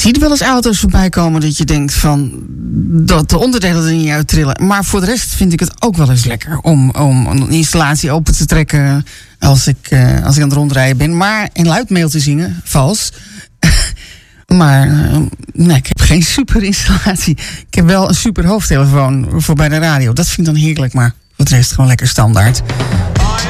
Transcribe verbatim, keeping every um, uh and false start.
zie je wel eens auto's voorbij komen dat je denkt van dat de onderdelen er niet uit trillen. Maar voor de rest vind ik het ook wel eens lekker om, om een installatie open te trekken als ik, uh, als ik aan het rondrijden ben. Maar in luidmail te zingen, vals. Maar uh, nee, ik heb geen super installatie. Ik heb wel een super hoofdtelefoon voor bij de radio. Dat vind ik dan heerlijk, maar voor de rest gewoon lekker standaard.